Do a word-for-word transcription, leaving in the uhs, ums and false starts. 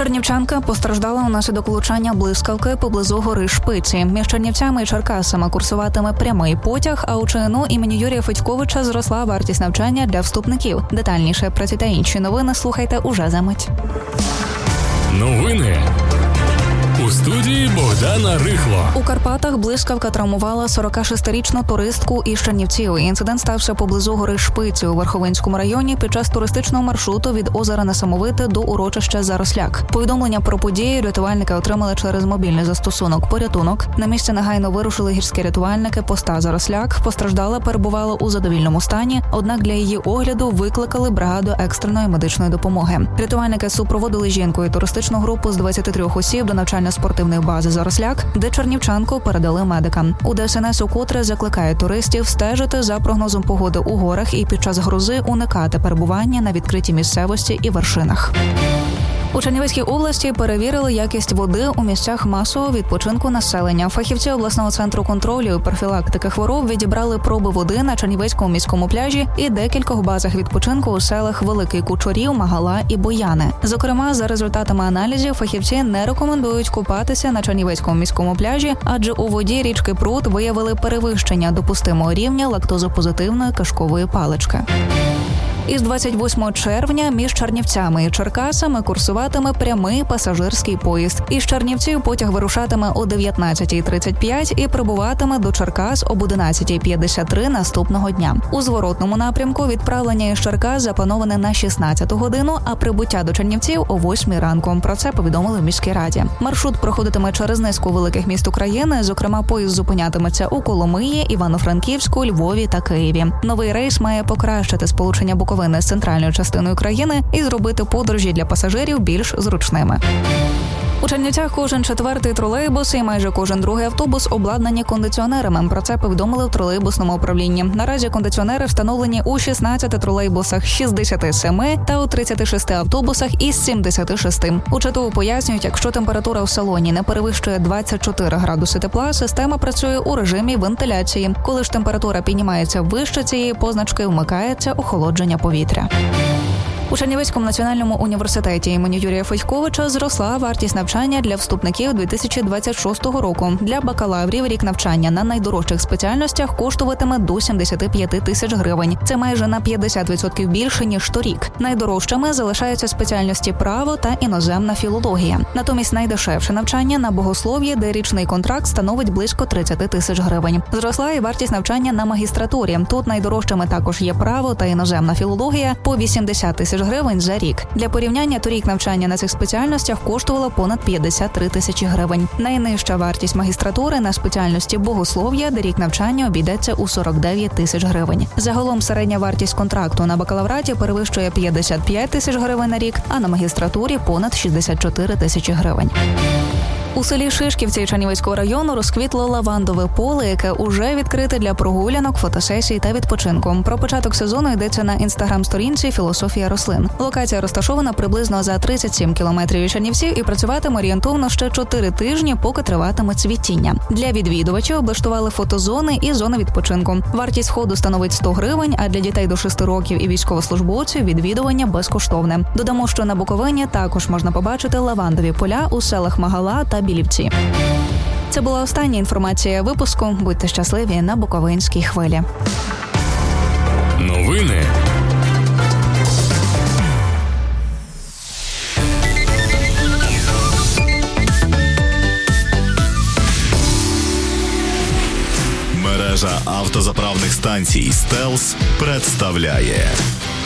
Чернівчанка постраждала унаслідок влучання блискавки поблизу гори Шпиці. Між Чернівцями і Черкасами курсуватиме прямий потяг, а у ЧНУ імені Юрія Федьковича зросла вартість навчання для вступників. Детальніше про ці та інші новини слухайте уже за мить. Новини у студії Богдана Рихло. У Карпатах блискавка травмувала сорокашестирічну туристку із Чернівців. Інцидент стався поблизу гори Шпиці у Верховинському районі під час туристичного маршруту від озера Несамовите до урочища Заросляк. Повідомлення про подію рятувальники отримали через мобільний застосунок «Порятунок». На місце негайно вирушили гірські рятувальники поста Заросляк. Постраждала перебувала у задовільному стані, однак для її огляду викликали бригаду екстреної медичної допомоги. Рятувальники супроводили жінку і туристичну групу з двадцяти трьох осіб до навчальної спортивної бази «Заросляк», де чернівчанку передали медикам. У ДСНС укотре закликає туристів стежити за прогнозом погоди у горах і під час грози уникати перебування на відкритій місцевості і вершинах. У Чернівецькій області перевірили якість води у місцях масового відпочинку населення. Фахівці обласного центру контролю і профілактики хвороб відібрали проби води на Чернівецькому міському пляжі і декількох базах відпочинку у селах Великий Кучурів, Магала і Бояни. Зокрема, за результатами аналізів фахівці не рекомендують купатися на Чернівецькому міському пляжі, адже у воді річки Прут виявили перевищення допустимого рівня лактозопозитивної кишкової палички. Із двадцять восьмого червня між Чернівцями і Черкасами курсуватиме прямий пасажирський поїзд. Із Чернівців потяг вирушатиме о дев'ятнадцятій тридцять п'ять і прибуватиме до Черкас об одинадцятій п'ятдесят три наступного дня. У зворотному напрямку відправлення із Черкас заплановане на шістнадцяту годину, а прибуття до Чернівців о восьмій ранку. Про це повідомили в міській раді. Маршрут проходитиме через низку великих міст України, зокрема поїзд зупинятиметься у Коломиї, Івано-Франківську, Львові та Києві. Новий рейс має покращити сполучення Буковини з центральною частиною країни і зробити подорожі для пасажирів більш зручними. У Чернівцях кожен четвертий тролейбус і майже кожен другий автобус обладнані кондиціонерами. Про це повідомили в тролейбусному управлінні. Наразі кондиціонери встановлені у шістнадцяти тролейбусах з шістдесяти семи та у тридцяти шести автобусах із сімдесяти шести. У ЧТУ пояснюють, якщо температура в салоні не перевищує двадцять чотири градуси тепла, система працює у режимі вентиляції. Коли ж температура піднімається вище цієї позначки, вмикається охолодження повітря. У Чернівецькому національному університеті імені Юрія Федьковича зросла вартість навчання для вступників дві тисячі двадцять шостого року. Для бакалаврів рік навчання на найдорожчих спеціальностях коштуватиме до сімдесят п'ять тисяч гривень. Це майже на п'ятдесят відсотків більше, ніж торік. Найдорожчими залишаються спеціальності право та іноземна філологія. Натомість найдешевше навчання на богослов'ї, де річний контракт становить близько тридцять тисяч гривень. Зросла і вартість навчання на магістратурі. Тут найдорожчими також є право та іноземна філологія по вісімдесят тисяч гривень за рік. Для порівняння торік навчання на цих спеціальностях коштувало понад п'ятдесят три тисячі гривень. Найнижча вартість магістратури на спеціальності богослов'я, де рік навчання обійдеться у сорок дев'ять тисяч гривень. Загалом середня вартість контракту на бакалавраті перевищує п'ятдесят п'ять тисяч гривень на рік, а на магістратурі понад шістдесят чотири тисячі гривень. У селі Шишківці Чернівецького району розквітло лавандове поле, яке уже відкрите для прогулянок, фотосесій та відпочинку. Про початок сезону йдеться на інстаграм-сторінці «Філософія рослин». Локація розташована приблизно за тридцять сім кілометрів від Чернівців і працюватиме орієнтовно ще чотири тижні, поки триватиме цвітіння. Для відвідувачів облаштували фотозони і зони відпочинку. Вартість входу становить сто гривень, а для дітей до шести років і військовослужбовців відвідування безкоштовне. Додамо, що на Буковині також можна побачити лавандові поля у селах Магала та Білівці. Це була остання інформація випуску. Будьте щасливі на Буковинській хвилі. Новини. Мережа автозаправних станцій «Стелс» представляє